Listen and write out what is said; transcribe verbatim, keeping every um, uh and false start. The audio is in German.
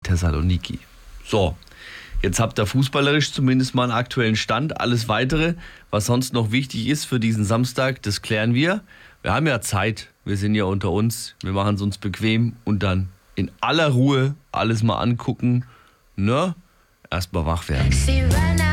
Thessaloniki. So, jetzt habt ihr fußballerisch zumindest mal einen aktuellen Stand. Alles Weitere, was sonst noch wichtig ist für diesen Samstag, das klären wir. Wir haben ja Zeit, wir sind ja unter uns, wir machen es uns bequem und dann in aller Ruhe alles mal angucken. Ne? Erstmal wach werden.